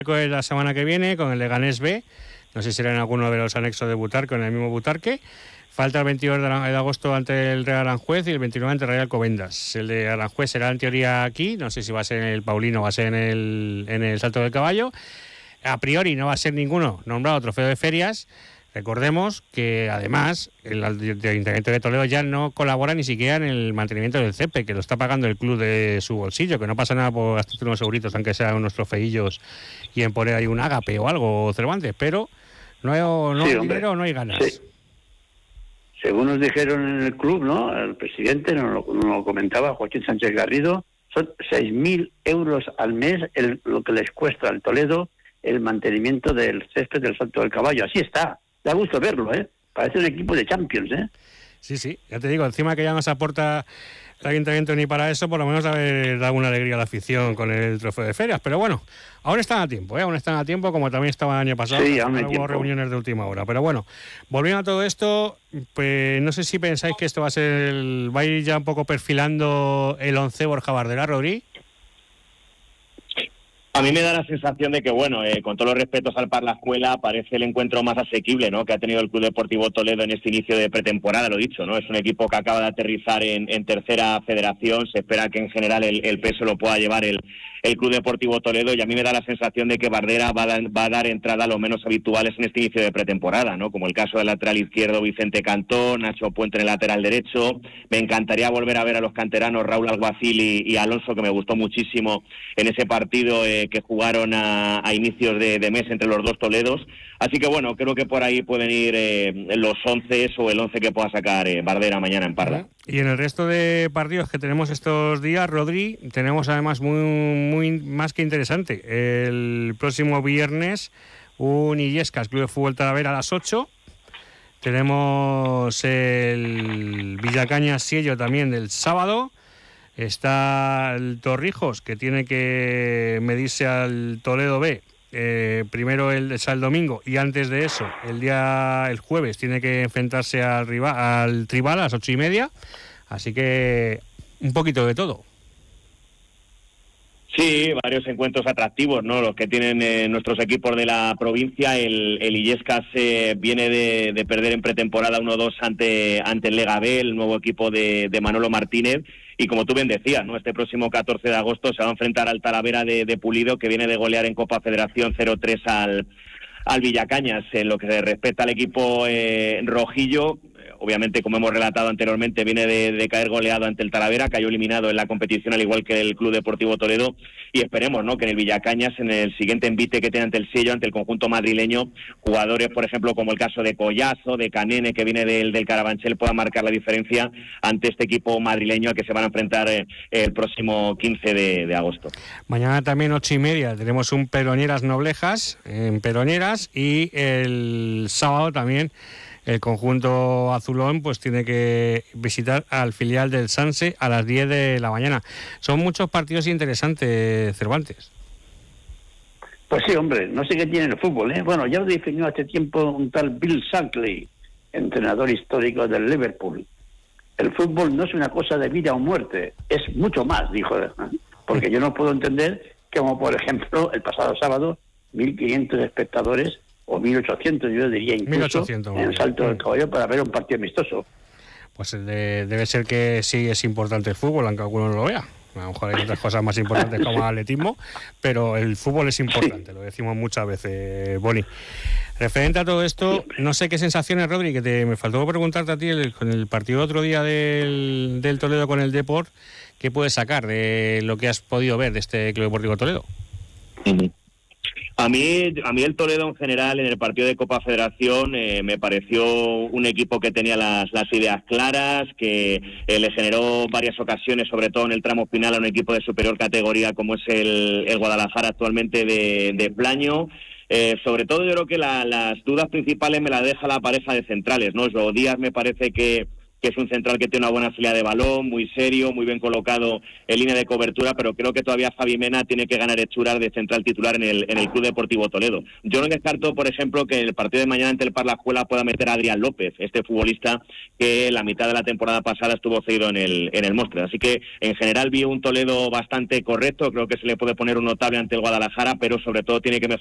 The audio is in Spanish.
La semana que viene con el Leganés B, no sé si será en alguno de los anexos de Butarque o en el mismo Butarque. Falta el 22 de agosto ante el Real Aranjuez y el 29 ante el Real Alcobendas. El de Aranjuez será en teoría aquí, no sé si va a ser en el Paulino o va a ser en el Salto del Caballo. A priori no va a ser ninguno nombrado trofeo de ferias. Recordemos que además el Ayuntamiento de Toledo ya no colabora ni siquiera en el mantenimiento del césped, que lo está pagando el club de su bolsillo, que no pasa nada por gastar unos euritos, aunque sean unos trofeillos y en poner ahí un ágape o algo, Cervantes, pero no hay dinero, no hay ganas. Sí. Según nos dijeron en el club, ¿no? El presidente nos lo comentaba, Joaquín Sánchez Garrido, son 6.000 euros al mes lo que les cuesta al Toledo el mantenimiento del césped del Salto del Caballo. Así está. Da gusto verlo, ¿eh? Parece un equipo de Champions, ¿eh? Sí, ya te digo, encima que ya no se aporta el Ayuntamiento ni para eso, por lo menos haber dado una alegría a la afición con el trofeo de ferias. Pero bueno, aún están a tiempo, como también estaba el año pasado. Sí, aún hay tiempo. Hubo reuniones de última hora. Pero bueno, volviendo a todo esto, pues no sé si pensáis que esto va a ir ya un poco perfilando el 11 Borja Bardera, Rodri. A mí me da la sensación de que, bueno, con todos los respetos al Parla-Escuela, parece el encuentro más asequible, ¿no?, que ha tenido el Club Deportivo Toledo en este inicio de pretemporada, lo dicho, ¿no? Es un equipo que acaba de aterrizar en tercera federación, se espera que en general el peso lo pueda llevar el Club Deportivo Toledo, y a mí me da la sensación de que Bardera va a dar entrada a los menos habituales en este inicio de pretemporada, ¿no? Como el caso del lateral izquierdo Vicente Cantón, Nacho Puente en el lateral derecho. Me encantaría volver a ver a los canteranos Raúl Alguacil y Alonso, que me gustó muchísimo en ese partido que jugaron a inicios de mes entre los dos Toledos. Así que bueno, creo que por ahí pueden ir los 11 o el 11 que pueda sacar Bardera mañana en Parla. Y en el resto de partidos que tenemos estos días, Rodri, tenemos además muy más que interesante. El próximo viernes, un Illescas Club de Fútbol Talavera a las 8. Tenemos el Villacañas Siello también del sábado. Está el Torrijos, que tiene que medirse al Toledo B. Primero el domingo, y antes de eso, el jueves, tiene que enfrentarse al Tribal a las 8:30. Así que un poquito de todo. Sí, varios encuentros atractivos, ¿no? Los que tienen nuestros equipos de la provincia. El Illescas viene de perder en pretemporada 1-2 ante el Lega B, el nuevo equipo de Manolo Martínez. Y como tú bien decías, ¿no?, este próximo 14 de agosto se va a enfrentar al Talavera de Pulido, que viene de golear en Copa Federación 0-3 al Villacañas. En lo que respecta al equipo rojillo, obviamente, como hemos relatado anteriormente, viene de caer goleado ante el Talavera, cayó eliminado en la competición al igual que el Club Deportivo Toledo, y esperemos, ¿no?, que en el Villacañas, en el siguiente envite que tiene ante el Sello, ante el conjunto madrileño, jugadores, por ejemplo, como el caso de Collazo, de Canene, que viene del Carabanchel, puedan marcar la diferencia ante este equipo madrileño al que se van a enfrentar el próximo 15 de agosto. Mañana también 8:30 tenemos un Peronieras Noblejas en Peronieras, y el sábado también el conjunto azulón pues tiene que visitar al filial del Sanse a las 10 de la mañana. Son muchos partidos interesantes, Cervantes. Pues sí, hombre, no sé qué tiene el fútbol, ¿eh? Bueno, ya lo definió hace tiempo un tal Bill Shankly, entrenador histórico del Liverpool. El fútbol no es una cosa de vida o muerte, es mucho más, dijo. Porque yo no puedo entender que, como por ejemplo, el pasado sábado, 1.500 espectadores, o 1.800, yo diría incluso, 1.800, en el Salto del Caballo para ver un partido amistoso. Pues debe ser que sí es importante el fútbol, aunque alguno no lo vea. A lo mejor hay otras cosas más importantes como el atletismo, pero el fútbol es importante, sí. Lo decimos muchas veces, Boni. Referente a todo esto, no sé qué sensaciones, Rodri, que me faltó preguntarte a ti con el partido otro día del Toledo con el Deport, ¿qué puedes sacar de lo que has podido ver de este Club Deportivo Toledo? A mí el Toledo en general en el partido de Copa Federación me pareció un equipo que tenía las ideas claras, que le generó varias ocasiones, sobre todo en el tramo final, a un equipo de superior categoría como es el Guadalajara actualmente de Plaño. Sobre todo yo creo que las dudas principales me las deja la pareja de centrales, ¿no? Joe Díaz me parece que que es un central que tiene una buena salida de balón, muy serio, muy bien colocado en línea de cobertura, pero creo que todavía Javi Mena tiene que ganar hechuras de central titular en el Club Deportivo Toledo. Yo no descarto, por ejemplo, que en el partido de mañana ante el Parlajuela pueda meter a Adrián López, este futbolista que la mitad de la temporada pasada estuvo cedido en el Móstoles. Así que en general vi un Toledo bastante correcto, creo que se le puede poner un notable ante el Guadalajara, pero sobre todo tiene que